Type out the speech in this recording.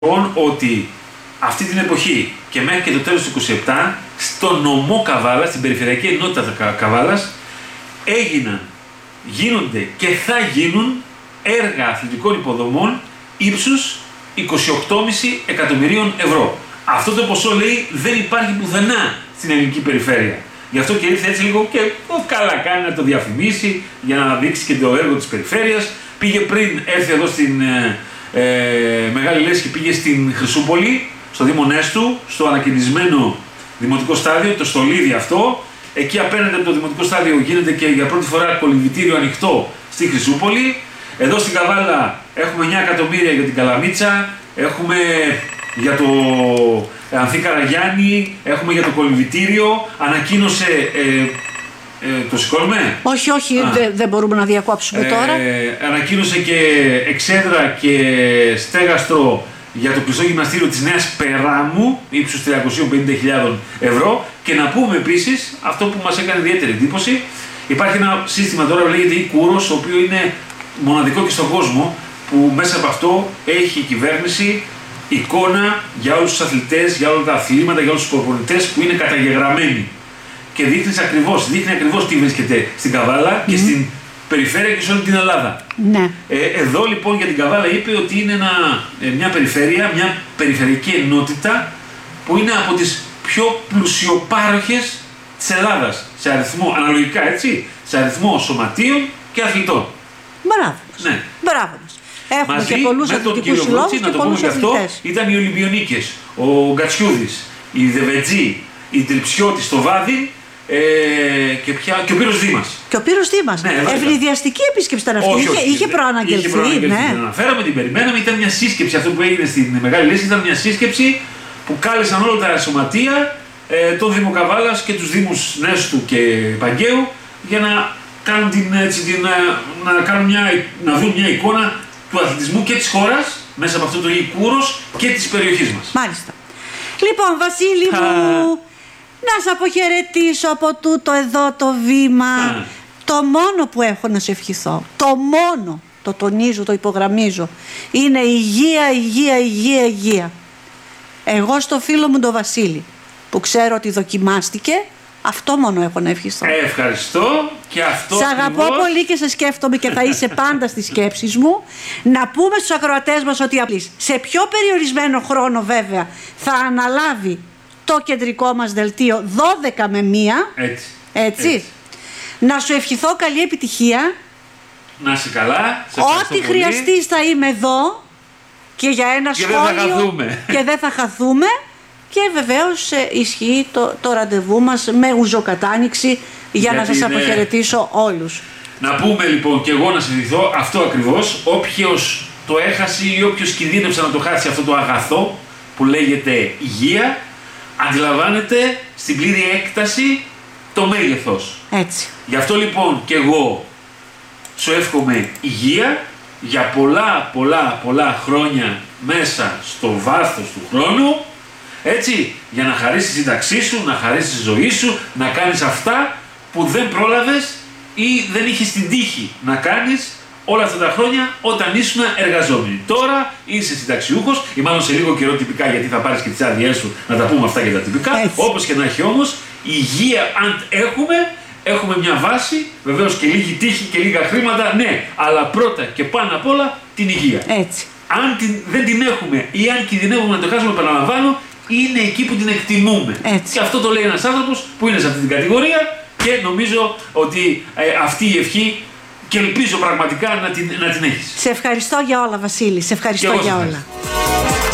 ότι αυτή την εποχή και μέχρι και το τέλος του 27 στο νομό Καβάλας, στην περιφερειακή ενότητα Καβάλας, γίνονται και θα γίνουν έργα αθλητικών υποδομών ύψους 28,5 εκατομμυρίων ευρώ. Αυτό το ποσό, λέει, δεν υπάρχει πουθενά στην ελληνική περιφέρεια. Γι' αυτό και ήρθε έτσι λίγο και καλά κάνει να το διαφημίσει για να δείξει και το έργο της περιφέρειας. Πήγε πριν έρθει εδώ στην Μεγάλη Λέσχη, πήγε στην Χρυσούπολη, στο Δήμο Νέστου, στο ανακαινισμένο δημοτικό στάδιο, το στολίδι αυτό. Εκεί απέναντι από το δημοτικό στάδιο γίνεται και για πρώτη φορά κολυμβητήριο ανοιχτό στη Χρυσούπολη. Εδώ στην Καβάλα έχουμε 9 εκατομμύρια για την Καλαμίτσα, έχουμε για το Ανθή Καραγιάννη, έχουμε για το κολυμβητήριο. Ανακοίνωσε. Το σηκώνουμε? Όχι, δεν μπορούμε να διακόψουμε τώρα. Ανακοίνωσε και εξέδρα και στέγαστρο για το κλειστό γυμναστήριο της Νέας Περάμου, ύψους 350.000 ευρώ. Και να πούμε επίσης, αυτό που μας έκανε ιδιαίτερη εντύπωση, υπάρχει ένα σύστημα τώρα που λέγεται e-Kouros, το οποίο είναι μοναδικό και στον κόσμο, που μέσα από αυτό έχει η κυβέρνηση εικόνα για όλους τους αθλητές, για όλα τα αθλήματα, για όλους τους προπονητές που είναι καταγεγραμμένοι. Και δείχνει ακριβώς τι βρίσκεται στην Καβάλα και στην περιφέρεια και σε όλη την Ελλάδα. Ναι. Εδώ λοιπόν για την Καβάλα είπε ότι είναι μια περιφέρεια, μια περιφερειακή ενότητα που είναι από τις πιο πλουσιοπάροχες της Ελλάδας. Σε αριθμό, αναλογικά έτσι, σε αριθμό σωματείων και αθλητών. Μπράβο. Ναι. Μπράβο μας. Έχουμε μαζί και πολλούς αθλητικούς συλλόγους και πολλούς αθλητές. Ήταν οι Ολυμπιονίκες, ο Γκατσιούδης, η Δεβετζή, η Τριψιώτη στο Βάδι, και ο Πύρος Δήμας. Και ο Πύρος Δήμας. Ναι, ευνηδιαστική επίσκεψη ήταν αυτή. Είχε προαναγγελθεί. Ναι. Την αναφέραμε, την περιμέναμε. Ήταν μια σύσκεψη. Αυτό που έγινε στην Μεγάλη Λέσχη ήταν μια σύσκεψη που κάλεσαν όλα τα σωματεία, τον Δήμο Καβάλας και τους Δήμους Νέστου και Παγκαίου για να κάνουν να δουν μια εικόνα του αθλητισμού και της χώρας μέσα από αυτό το e-Kouros και της περιοχής μας. Μάλιστα. Λοιπόν, Βασίλη μου, να σε αποχαιρετήσω από τούτο εδώ το βήμα. Το μόνο που έχω να σε ευχηθώ, το μόνο, το τονίζω, το υπογραμμίζω, είναι υγεία. Εγώ στο φίλο μου τον Βασίλη, που ξέρω ότι δοκιμάστηκε, αυτό μόνο έχω να ευχηθώ. Ευχαριστώ και αυτό. Σ' αγαπώ πολύ και σε σκέφτομαι και θα είσαι πάντα στις σκέψεις μου. Να πούμε στους ακροατές μας ότι σε πιο περιορισμένο χρόνο βέβαια θα αναλάβει το κεντρικό μας δελτίο 12 με 1. Έτσι. Να σου ευχηθώ καλή επιτυχία. Να είσαι καλά. Ό,τι χρειαστείς θα είμαι εδώ και για ένα σχόλιο και δεν θα χαθούμε. Και βεβαίως ισχύει το ραντεβού μας με ουζοκατάνοιξη για να σας αποχαιρετήσω όλους. Να πούμε λοιπόν και εγώ να σε ευχηθώ αυτό ακριβώς. Όποιος το έχασε ή όποιος κινδύνευσε να το χάσει αυτό το αγαθό που λέγεται υγεία, αντιλαμβάνεται στην πλήρη έκταση το μέγεθος. Έτσι. Γι' αυτό λοιπόν και εγώ σου εύχομαι υγεία για πολλά χρόνια μέσα στο βάθος του χρόνου, έτσι, για να χαρίσεις τη σύνταξή σου, να χαρίσεις τη ζωή σου, να κάνεις αυτά που δεν πρόλαβες ή δεν είχες την τύχη να κάνεις όλα αυτά τα χρόνια όταν ήσουν εργαζόμενοι. Τώρα είσαι συνταξιούχος ή μάλλον σε λίγο καιρό τυπικά, γιατί θα πάρεις και τις άδειές σου, να τα πούμε αυτά για τα τυπικά. Έτσι. Όπως και να έχει όμως, υγεία αν έχουμε μια βάση, βεβαίως και λίγη τύχη και λίγα χρήματα, ναι, αλλά πρώτα και πάνω απ' όλα την υγεία. Έτσι. Αν δεν την έχουμε ή αν κινδυνεύουμε να το χάσουμε, επαναλαμβάνω, είναι εκεί που την εκτιμούμε. Έτσι. Και αυτό το λέει ένας άνθρωπος που είναι σε αυτή την κατηγορία και νομίζω ότι αυτή η ευχή και ελπίζω πραγματικά να την έχεις. Σε ευχαριστώ για όλα, Βασίλη. Σε ευχαριστώ για όλα.